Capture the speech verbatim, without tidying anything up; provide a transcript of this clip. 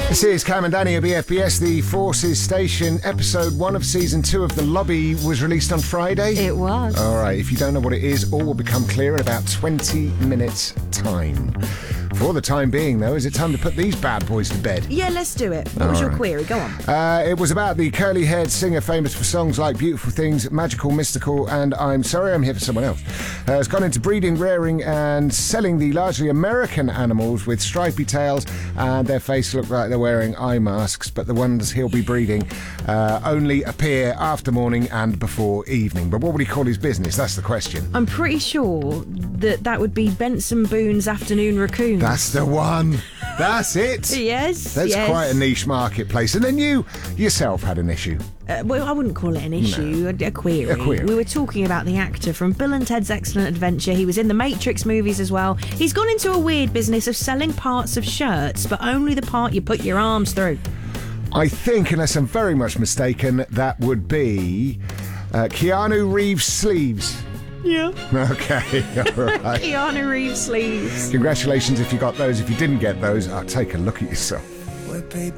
This is Cam and Danny of B F B S, the Forces Station. Episode one of season two of The Lobby was released on Friday. It was. All right, if you don't know what it is, all will become clear in about twenty minutes' time. For the time being, though, is it time to put these bad boys to bed? Yeah, let's do it. What All was your right. query? Go on. Uh, it was about the curly-haired singer famous for songs like Beautiful Things, Magical, Mystical, and I'm Sorry I'm Here for Someone Else. Uh, has gone into breeding, rearing, and selling the largely American animals with stripy tails, and their face look like they're wearing eye masks, but the ones he'll be breeding uh, only appear after morning and before evening. But what would he call his business? That's the question. I'm pretty sure that that would be Benson Boone's Afternoon Raccoons. That's the one. That's it. Yes, That's yes. quite a niche marketplace. And then you yourself had an issue. Uh, well, I wouldn't call it an issue, a, a, query. A query. We were talking about the actor from Bill and Ted's Excellent Adventure. He was in the Matrix movies as well. He's gone into a weird business of selling parts of shirts, but only the part you put your arms through. I think, unless I'm very much mistaken, that would be uh, Keanu Reeves sleeves. Yeah. Okay, all right. Keanu Reeves sleeves. Congratulations if you got those. If you didn't get those, I'll take a look at yourself. Wet paper